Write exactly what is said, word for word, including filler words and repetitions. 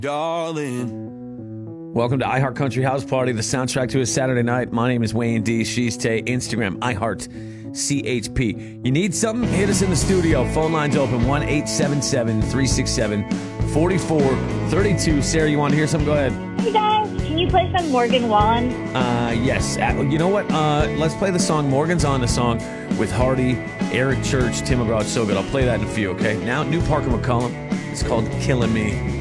darling. Welcome to iHeart Country House Party, the soundtrack to a Saturday night. My name is Wayne D. She's Tay. Instagram, iHeart C H P. You need something? Hit us in the studio. Phone lines open, one eight seven seven, three six seven, four four three two. Sarah, you want to hear something? Go ahead. Hey guys, can you play some Morgan Wallen? Uh, yes. Uh, you know what? Uh, let's play the song. Morgan's on the song with Hardy, Eric Church, Tim McGraw. It's so good. I'll play that in a few, okay? Now, new Parker McCollum. It's called Killing Me.